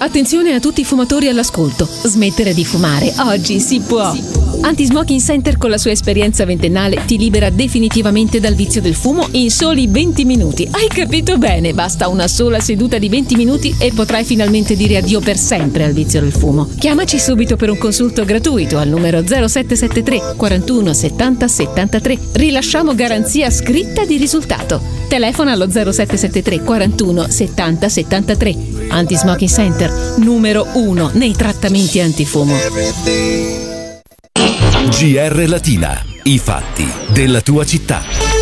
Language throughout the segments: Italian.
Attenzione a tutti i fumatori all'ascolto. Smettere di fumare oggi si può. Anti-Smoking Center con la sua esperienza ventennale ti libera definitivamente dal vizio del fumo in soli 20 minuti. Hai capito bene? Basta una sola seduta di 20 minuti e potrai finalmente dire addio per sempre al vizio del fumo. Chiamaci subito per un consulto gratuito al numero 0773 41 70 73. Rilasciamo garanzia scritta di risultato. Telefona allo 0773 41 70 73. Anti-Smoking Center, numero 1 nei trattamenti antifumo. GR Latina, i fatti della tua città.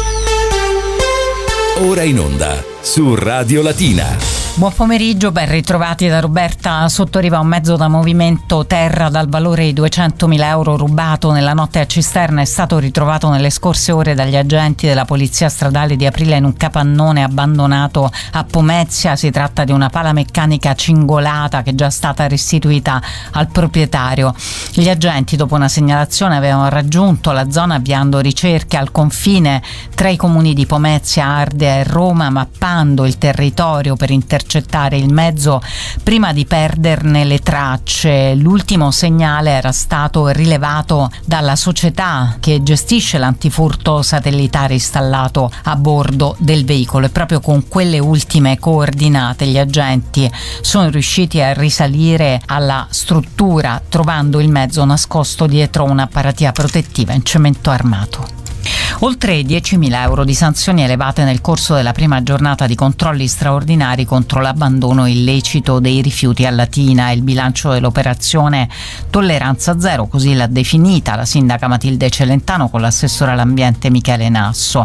Ora in onda su Radio Latina. Buon pomeriggio, ben ritrovati da Roberta Sottoriva. Un mezzo da movimento terra dal valore di 200.000 euro rubato nella notte a Cisterna è stato ritrovato nelle scorse ore dagli agenti della Polizia Stradale di Aprile in un capannone abbandonato a Pomezia. Si tratta di una pala meccanica cingolata che è già stata restituita al proprietario. Gli agenti, dopo una segnalazione, avevano raggiunto la zona avviando ricerche al confine tra i comuni di Pomezia, Ardea e Roma, mappando il territorio per intercettare il mezzo prima di perderne le tracce. L'ultimo segnale era stato rilevato dalla società che gestisce l'antifurto satellitare installato a bordo del veicolo, e proprio con quelle ultime coordinate gli agenti sono riusciti a risalire alla struttura, trovando il mezzo nascosto dietro una paratia protettiva in cemento armato. Oltre 10.000 euro di sanzioni elevate nel corso della prima giornata di controlli straordinari contro l'abbandono illecito dei rifiuti a Latina. Il bilancio dell'operazione Tolleranza Zero, così l'ha definita la sindaca Matilde Celentano con l'assessore all'ambiente Michele Nasso.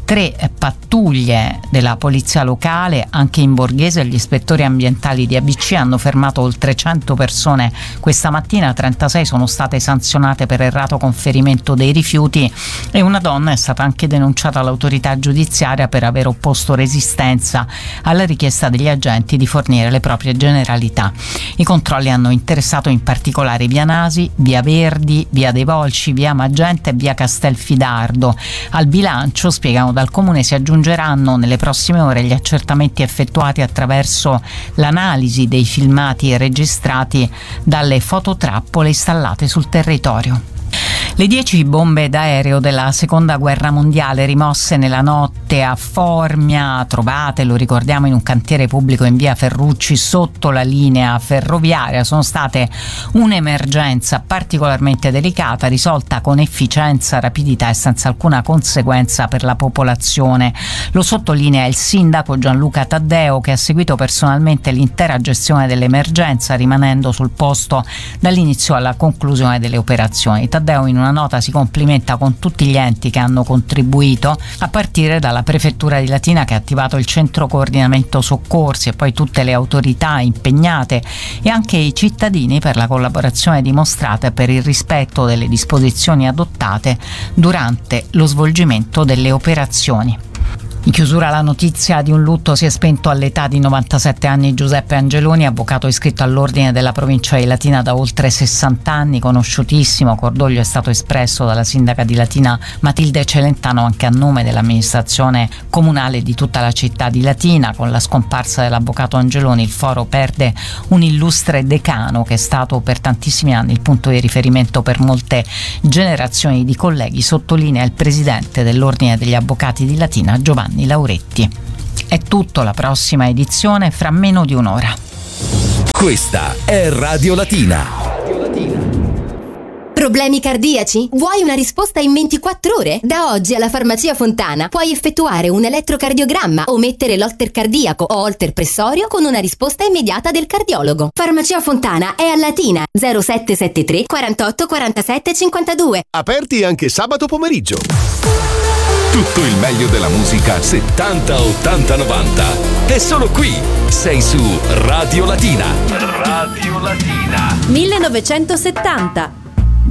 3 pattuglie della polizia locale, anche in Borghese, gli ispettori ambientali di ABC hanno fermato oltre 100 persone questa mattina. 36 sono state sanzionate per errato conferimento dei rifiuti e una donna è stata anche denunciata all'autorità giudiziaria per aver opposto resistenza alla richiesta degli agenti di fornire le proprie generalità. I controlli hanno interessato in particolare via Nasi, via Verdi, via dei Volci, via Magenta e via Castelfidardo. Al bilancio, spiegano dal comune, si aggiungeranno nelle prossime ore gli accertamenti effettuati attraverso l'analisi dei filmati registrati dalle fototrappole installate sul territorio. Le 10 bombe d'aereo della seconda guerra mondiale rimosse nella notte a Formia, trovate, lo ricordiamo, in un cantiere pubblico in via Ferrucci sotto la linea ferroviaria, sono state un'emergenza particolarmente delicata, risolta con efficienza, rapidità e senza alcuna conseguenza per la popolazione. Lo sottolinea il sindaco Gianluca Taddeo, che ha seguito personalmente l'intera gestione dell'emergenza, rimanendo sul posto dall'inizio alla conclusione delle operazioni. Taddeo in una nota si complimenta con tutti gli enti che hanno contribuito, a partire dalla prefettura di Latina, che ha attivato il centro coordinamento soccorsi, e poi tutte le autorità impegnate e anche i cittadini per la collaborazione dimostrata e per il rispetto delle disposizioni adottate durante lo svolgimento delle operazioni. In chiusura la notizia di un lutto: si è spento all'età di 97 anni Giuseppe Angeloni, avvocato iscritto all'Ordine della Provincia di Latina da oltre 60 anni, conosciutissimo. Cordoglio è stato espresso dalla sindaca di Latina Matilde Celentano anche a nome dell'amministrazione comunale di tutta la città di Latina. Con la scomparsa dell'avvocato Angeloni il foro perde un illustre decano che è stato per tantissimi anni il punto di riferimento per molte generazioni di colleghi, sottolinea il presidente dell'Ordine degli Avvocati di Latina Giovanni Lauretti. È tutto, la prossima edizione fra meno di un'ora. Questa è Radio Latina. Problemi cardiaci? Vuoi una risposta in 24 ore? Da oggi alla Farmacia Fontana puoi effettuare un elettrocardiogramma o mettere l'holter cardiaco o holter pressorio con una risposta immediata del cardiologo. Farmacia Fontana è a Latina, 0773 48 47 52. Aperti anche sabato pomeriggio. Tutto il meglio della musica 70, 80, 90 è solo qui. Sei su Radio Latina. Radio Latina. 1970.